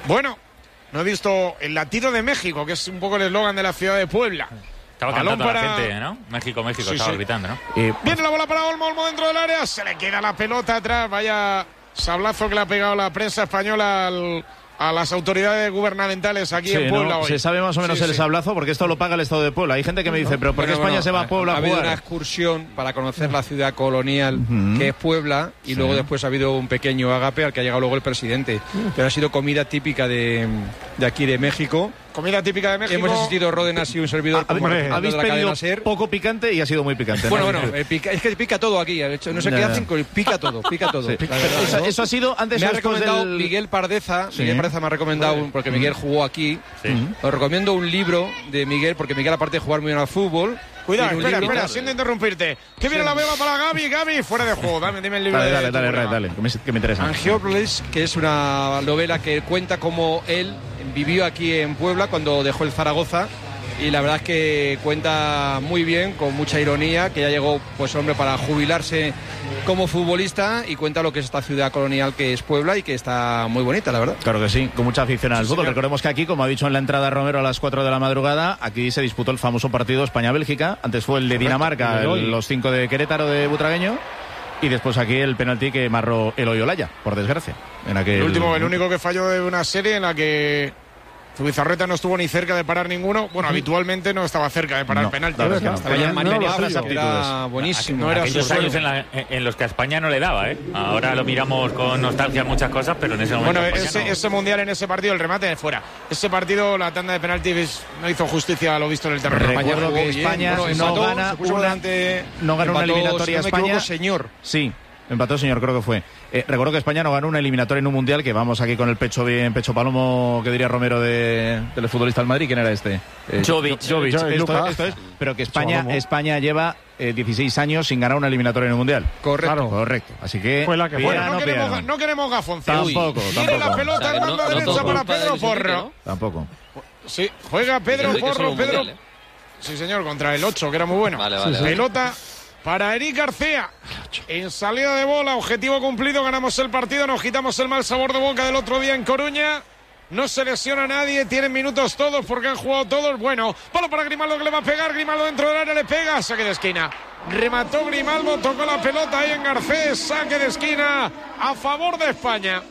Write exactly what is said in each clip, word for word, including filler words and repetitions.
Bueno, no he visto el latido de México, que es un poco el eslogan de la ciudad de Puebla. Estaba Balón cantando para... la gente, ¿no? México, México, sí, estaba sí. gritando, ¿no? Eh, Viene la bola para Olmo, Olmo dentro del área, se le queda la pelota atrás, vaya sablazo que le ha pegado la prensa española al... a las autoridades gubernamentales aquí sí, en Puebla ¿no? hoy. Se sabe más o menos sí, el sí. sablazo porque esto lo paga el Estado de Puebla. Hay gente que me dice, pero ¿por qué bueno, España bueno, se va a Puebla ha, a ha habido jugar? una excursión para conocer la ciudad colonial uh-huh. que es Puebla y sí. luego después ha habido un pequeño agape al que ha llegado luego el presidente. Uh-huh. Pero ha sido comida típica de, de aquí de México. Comida típica de México. Hemos asistido Ródenas y un servidor. A, a, habéis pedido poco picante y ha sido muy picante. Bueno, ¿no? bueno, eh, pica, es que pica todo aquí. De hecho, no sé ya, qué ya. hacen, pica todo, pica todo. Sí. Verdad, eso, ¿no? Eso ha sido antes me o ha después recomendado del... Miguel Pardeza. Sí. Miguel Pardeza me ha recomendado, un, porque Miguel jugó aquí. Sí. Os recomiendo un libro de Miguel, porque Miguel, aparte de jugar muy bien al fútbol. Cuidado, espera, espera, siento interrumpirte. Que viene sí. la bola para Gaby, Gaby, fuera de juego. Dame, dime el libro. Dale, de dale, dale, dale, dale, que me, que me interesa. Angiópolis, que es una novela que cuenta cómo él vivió aquí en Puebla cuando dejó el Zaragoza. Y la verdad es que cuenta muy bien, con mucha ironía, que ya llegó, pues hombre, para jubilarse como futbolista, y cuenta lo que es esta ciudad colonial que es Puebla y que está muy bonita, la verdad. Claro que sí, con mucha afición al sí, fútbol. Señor. Recordemos que aquí, como ha dicho en la entrada Romero a las cuatro de la madrugada, aquí se disputó el famoso partido España-Bélgica. Antes fue el de Dinamarca, el, los cinco de Querétaro de Butragueño. Y después aquí el penalti que marró Eloy Olaya, por desgracia. En aquel... El último, el único que falló de una serie en la que Zubizarreta no estuvo ni cerca de parar ninguno. Bueno, uh-huh. habitualmente no estaba cerca de parar no, penalti. Claro, es que no. Tenía no, no, otras aptitudes. Era buenísimo. No era aquellos años en, la, en los que a España no le daba, ¿eh? Ahora lo miramos con nostalgia muchas cosas, pero en ese momento. Bueno, ese, no... ese mundial, en ese partido, el remate de fuera. Ese partido, la tanda de penaltis no hizo justicia a lo visto en el terreno. Recuerdo que España bueno, no empató, gana una, delante, no ganó empató, una eliminatoria si no me España. equivoco, señor. Sí. Empató, señor, creo que fue. Eh, recuerdo que España no ganó una eliminatoria en un mundial, que vamos aquí con el pecho bien, pecho palomo, que diría Romero de, del futbolista del Madrid. ¿Quién era este? Eh, Jovic. Jovic. Esto, esto es, pero que España, España lleva eh, dieciséis años sin ganar una eliminatoria en un mundial. Correcto. Claro. Correcto. Así que... Fue la que bueno, no, queremos, no queremos gafonce. Tampoco, Viene la pelota, o sea, en banda no, derecha no para Pedro Porro. ¿no? Tampoco. Sí, juega Pedro Porro, Pedro... Mundial, ¿eh? Sí, señor, contra el ocho, que era muy bueno. Vale, vale, sí, pelota... para Eric García, en salida de bola, objetivo cumplido, ganamos el partido, nos quitamos el mal sabor de boca del otro día en Coruña, no se lesiona nadie, tienen minutos todos porque han jugado todos, bueno, bola para Grimaldo que le va a pegar, Grimaldo dentro del área le pega, saque de esquina, remató Grimaldo, tocó la pelota ahí en Garcés, saque de esquina a favor de España.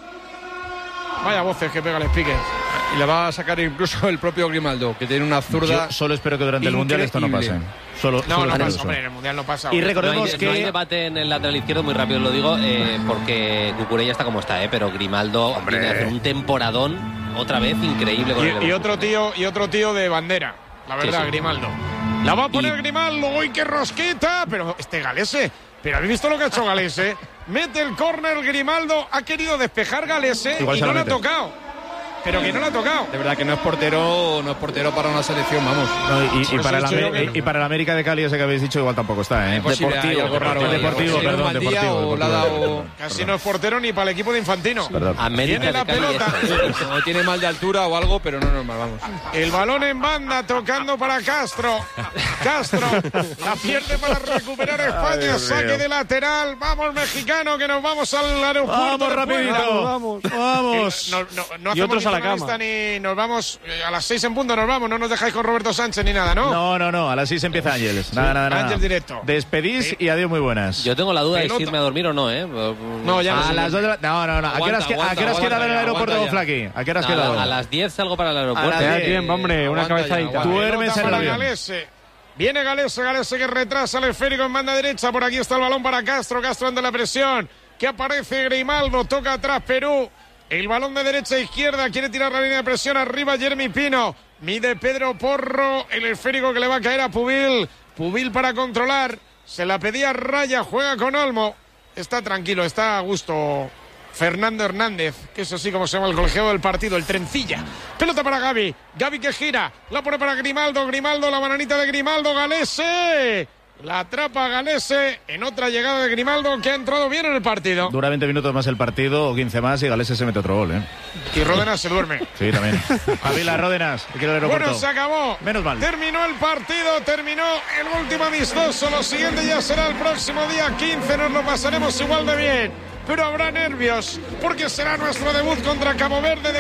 Vaya voces que pega el speaker. Y la va a sacar incluso el propio Grimaldo, que tiene una zurda. Yo solo espero que durante el mundial esto no pase. Solo, no, solo no pasa, eso. hombre, en el mundial no pasa. Y recordemos no hay, que no hay debate en el lateral izquierdo, muy rápido lo digo, eh, porque Cucurella está como está, eh, pero Grimaldo hombre. viene a hacer un temporadón otra vez increíble con y, el y otro tío y otro tío de bandera, la verdad, sí, sí. Grimaldo. La va a poner y... Grimaldo, uy, qué rosquita, pero este Galese, pero habéis visto lo que ha hecho Galese, mete el córner Grimaldo, ha querido despejar Galese y no le ha tocado. Pero que no lo ha tocado. De verdad que no es portero, no es portero para una selección, vamos. No, y, y, y, para sí, la, y, y para el América de Cali, ese que habéis dicho, igual tampoco está, ¿eh? Posible, deportivo, algo raro, deportivo, deportivo, sí, perdón, deportivo. O la dado... Casi no es portero ni para el equipo de Infantino. América Tiene la de Cali pelota. es... O tiene mal de altura o algo, pero no es normal, vamos. El balón en banda, tocando para Castro. Castro, la pierde para recuperar España. Ay, saque de lateral. Vamos, mexicano, que nos vamos al aeropuerto. Vamos, rapidito. Vamos, vamos. No, no, no y otros ni a la cama. Ni nos vamos eh, a las seis en punto, nos vamos. No nos dejáis con Roberto Sánchez ni nada, ¿no? No, no, no. A las seis empieza Ángeles. Nada, nada, nada. Ángeles directo. Despedís sí. y adiós, muy buenas. Yo tengo la duda Pelota. de si irme a dormir o no, ¿eh? No, ya no. A sé. las dos de la... No, no, no. ¿A qué horas queda el aeropuerto, Flaqui? ¿A qué horas no, queda? A las diez salgo para el aeropuerto. Te da tiempo, hombre, una Aguanta cabezadita. ya, Duermes en el avión. Galese. Viene Galese, Galese que retrasa el esférico en banda derecha. Por aquí está el balón para Castro. Castro ante la presión. Que aparece Grimaldo. Toca atrás Perú. El balón de derecha a izquierda. Quiere tirar la línea de presión. Arriba Jeremy Pino. Mide Pedro Porro. El esférico que le va a caer a Pubil. Pubil para controlar. Se la pedía Raya. Juega con Olmo. Está tranquilo. Está a gusto Fernando Hernández, que es así como se llama el colegiado del partido, el trencilla. Pelota para Gaby. Gaby que gira. La pone para Grimaldo. Grimaldo, la bananita de Grimaldo. Galese. La atrapa Galese en otra llegada de Grimaldo que ha entrado bien en el partido. Dura veinte minutos más el partido o quince más y Galese se mete otro gol, ¿eh? Y Ródenas se duerme. Sí, también. Avila Ródenas, que quiere el aeropuerto. Bueno, se acabó. Menos mal. Terminó el partido, terminó el último amistoso. Lo siguiente ya será el próximo día quince. Nos lo pasaremos igual de bien. Pero habrá nervios porque será nuestro debut contra Cabo Verde.